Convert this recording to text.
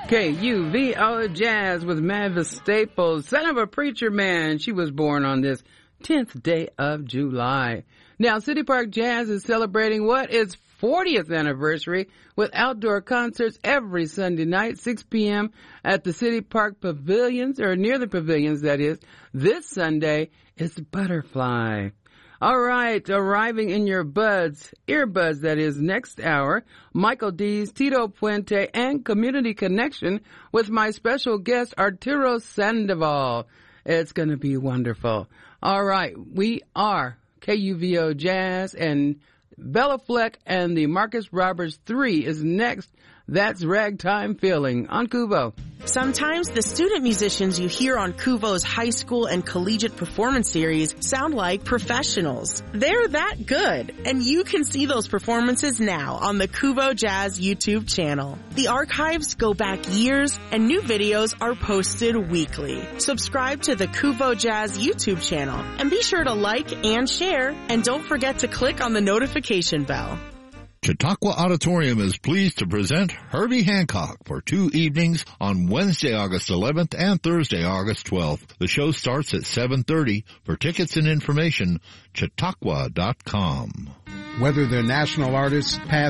KUVO Jazz with Mavis Staples, son of a preacher man. She was born on this 10th day of July. Now, City Park Jazz is celebrating what? Its 40th anniversary with outdoor concerts every Sunday night, 6 p.m. at the City Park Pavilions, or near the pavilions, that is. This Sunday is Butterfly. All right, arriving in your earbuds, that is, next hour, Michael Dees, Tito Puente, and Community Connection with my special guest, Arturo Sandoval. It's going to be wonderful. All right, we are KUVO Jazz, and Bella Fleck and the Marcus Roberts 3 is next. That's Ragtime Feeling on Kuvo. Sometimes the student musicians you hear on Kuvo's high school and collegiate performance series sound like professionals. They're that good, and you can see those performances now on the Kuvo Jazz YouTube channel. The archives go back years, and new videos are posted weekly. Subscribe to the Kuvo Jazz YouTube channel, and be sure to like and share, and don't forget to click on the notification bell. Chautauqua Auditorium is pleased to present Herbie Hancock for 2 evenings on Wednesday, August 11th and Thursday, August 12th. The show starts at 7:30. For tickets and information, chautauqua.com. Whether they're national artists, past